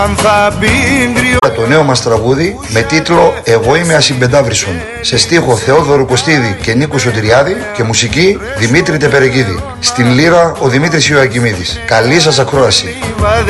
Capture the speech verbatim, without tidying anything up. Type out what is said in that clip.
Το νέο μας τραγούδι με τίτλο «Εγώ είμαι ασυμπεντάβρισσον», σε στίχο Θεόδωρου Κωστίδη και Νίκου Σωτηριάδη και μουσική Δημήτρη Τεπερεκίδη. Στην λύρα ο Δημήτρης Ιωακημίδης. Καλή σας ακρόαση.